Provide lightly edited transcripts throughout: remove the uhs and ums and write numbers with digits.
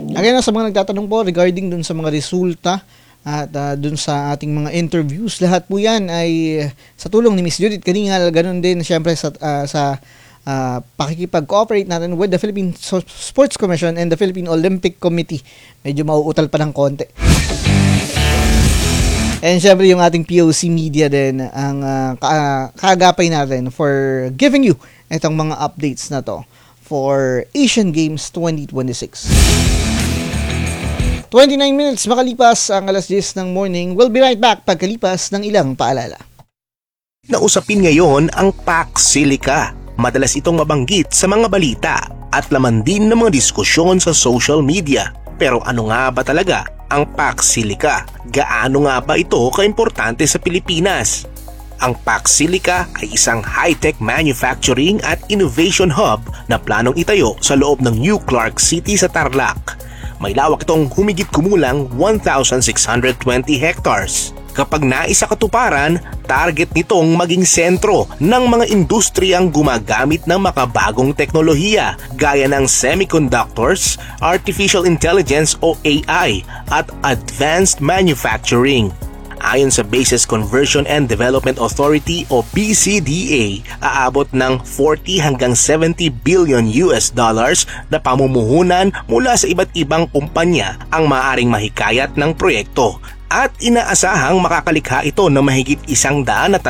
Again, sa mga nagtatanong po regarding dun sa mga resulta at dun sa ating mga interviews, lahat po yan ay sa tulong ni Miss Judith Kaningal, ganun din syempre sa pakikipag-cooperate natin with the Philippine Sports Commission and the Philippine Olympic Committee. Medyo mauutal pa ng konti. And syempre yung ating POC Media din ang kaagapay natin for giving you itong mga updates na to for Asian Games 2026. 29 minutes makalipas ang alas 10 ng morning. We'll be right back pagkalipas ng ilang paalala. Nausapin ngayon ang PAC Silica. Madalas itong mabanggit sa mga balita at laman din ng mga diskusyon sa social media. Pero ano nga ba talaga ang PAC Silica? Gaano nga ba ito kaimportante sa Pilipinas? Ang PAC Silica ay isang high-tech manufacturing at innovation hub na planong itayo sa loob ng New Clark City sa Tarlac. May lawak itong humigit kumulang 1,620 hectares. Kapag naisa katuparan, target nitong maging sentro ng mga industriyang gumagamit ng makabagong teknolohiya gaya ng semiconductors, artificial intelligence o AI at advanced manufacturing. Ayon sa Bases Conversion and Development Authority o BCDA, aabot ng 40 hanggang 70 billion US dollars na pamumuhunan mula sa iba't ibang kumpanya ang maaaring mahikayat ng proyekto. At inaasahang makakalikha ito ng mahigit 130,000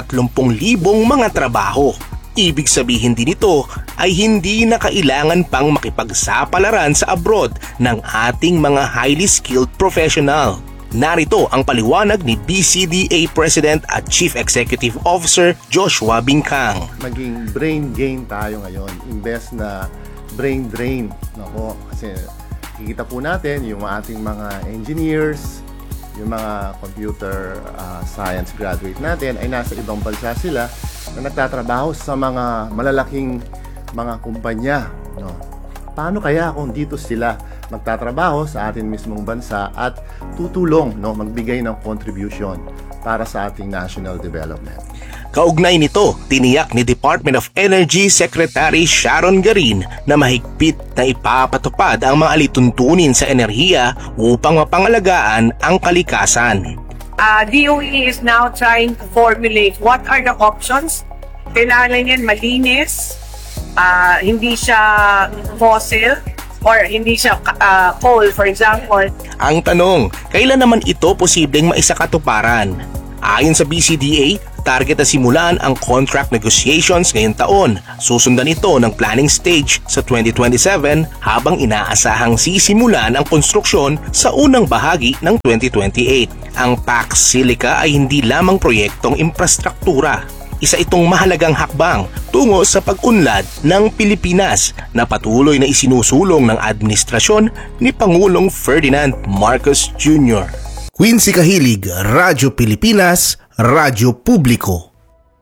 mga trabaho. Ibig sabihin din ito ay hindi na kailangan pang makipagsapalaran sa abroad ng ating mga highly skilled professional. Narito ang paliwanag ni BCDA President at Chief Executive Officer Joshua Bincang. Maging brain gain tayo ngayon, imbes na brain drain. Nako, kasi kikita po natin yung ating mga engineers, yung mga computer science graduate natin ay nasa ibang bansa sila na nagtatrabaho sa mga malalaking mga kumpanya. No? Paano kaya kung dito sila magtatrabaho sa ating mismong bansa at tutulong, no, magbigay ng contribution para sa ating national development? Kaugnay nito, tiniyak ni Department of Energy Secretary Sharon Garin na mahigpit na ipapatupad ang mga alituntunin sa enerhiya upang mapangalagaan ang kalikasan. DOE is now trying to formulate what are the options. Kailangan yan malinis, hindi siya fossil, or hindi siya coal, for example. Ang tanong, kailan naman ito posibleng maisakatuparan? Ayon sa BCDA, target na simulan ang contract negotiations ngayong taon. Susundan ito ng planning stage sa 2027 habang inaasahang sisimulan ang konstruksyon sa unang bahagi ng 2028. Ang PAC Silica ay hindi lamang proyektong infrastruktura. Isa itong mahalagang hakbang tungo sa pag-unlad ng Pilipinas na patuloy na isinusulong ng administrasyon ni Pangulong Ferdinand Marcos Jr. Quincy Kahilig, Radyo Pilipinas, Radyo Publiko.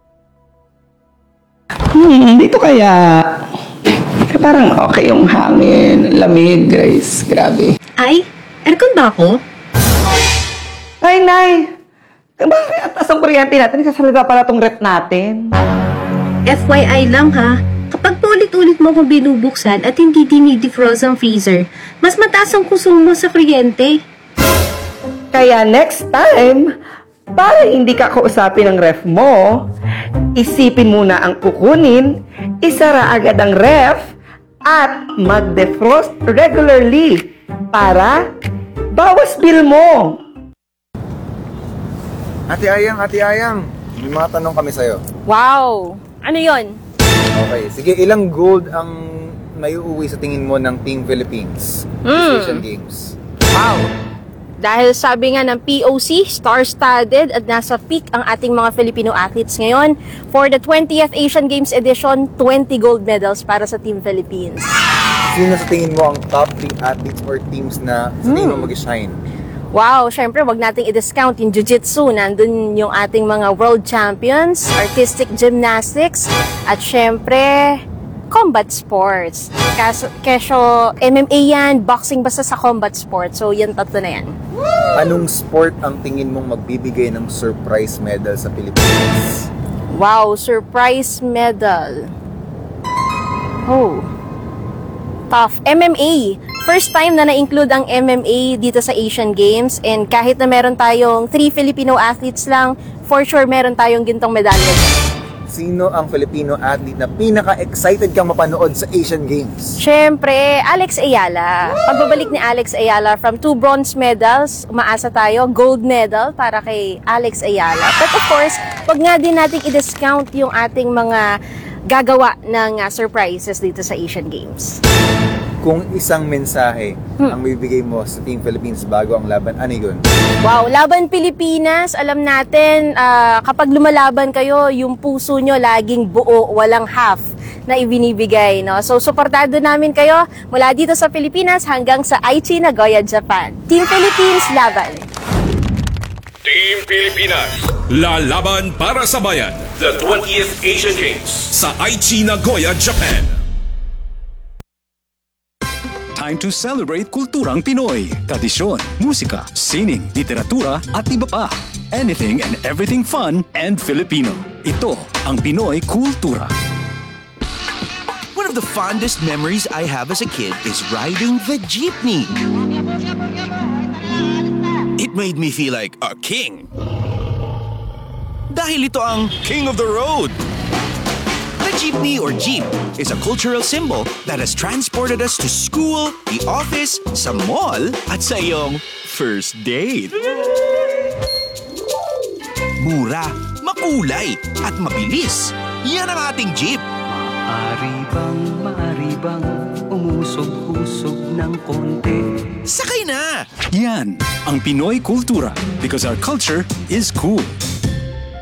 Dito kaya parang okay yung hangin, lamig, guys. Grabe. Ay, aircon ba ako? Ay, Nay! Bakit atas ang kuryente natin? Kasalga pala tong rep natin. FYI lang ha, kapag paulit-ulit mo kung binubuksan at hindi dinidefrost ang freezer, mas mataas ang konsumo sa kuryente. Kaya next time, para hindi ka kausapin ng ref mo, isipin muna ang kukunin, isara agad ang ref, at mag-defrost regularly para bawas bill mo. Ate Ayang, may mga tanong kami sa'yo. Wow! Ano yon? Okay, sige, ilang gold ang maiuwi sa tingin mo ng Team Philippines sa Asian Games? Wow! Dahil sabi nga ng POC, star-studded at nasa peak ang ating mga Filipino athletes ngayon. For the 20th Asian Games edition, 20 gold medals para sa Team Philippines. Sino sa tingin mo ang top 3 athletes or teams na sa tingin mo mag-shine? Wow, syempre wag nating i-discount yung jiu-jitsu. Nandun yung ating mga world champions, artistic gymnastics, at syempre, combat sports. Kesyo, MMA yan, boxing basta sa combat sports. So, yan tatlo na yan. Anong sport ang tingin mong magbibigay ng surprise medal sa Pilipinas? Wow, surprise medal. Oh. Tough. MMA. First time na na-include ang MMA dito sa Asian Games, and kahit na meron tayong 3 Filipino athletes lang, for sure meron tayong gintong medalya. Sino ang Filipino athlete na pinaka-excited kang mapanood sa Asian Games? Siyempre, Alex Ayala. Pagbabalik ni Alex Ayala from 2 bronze medals, umaasa tayo, gold medal para kay Alex Ayala. But of course, wag nga din nating i-discount yung ating mga gagawa ng surprises dito sa Asian Games. Kung isang mensahe ang bibigay mo sa Team Philippines bago ang laban, ano yun? Wow, laban Pilipinas, alam natin, kapag lumalaban kayo, yung puso nyo laging buo, walang half na ibinibigay, no? So, suportado namin kayo mula dito sa Pilipinas hanggang sa Aichi, Nagoya, Japan. Team Philippines, laban! Team Pilipinas, lalaban para sa bayan. The 20th Asian Games sa Aichi, Nagoya, Japan. Time to celebrate kulturang Pinoy. Tradisyon, musika, sining, literatura at iba pa. Anything and everything fun and Filipino. Ito ang Pinoy Kultura. One of the fondest memories I have as a kid is riding the jeepney. It made me feel like a king. Dahil ito ang King of the Road. The jeepney or jeep is a cultural symbol that has transported us to school, the office, sa mall, at sa iyong first date. Mura, makulay, at mabilis. Yan ang ating jeep. Maaari bang umusog-usog ng konti? Sakay na! Yan ang Pinoy Kultura because our culture is cool.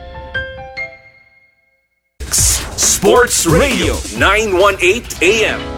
Sports Radio 918 AM.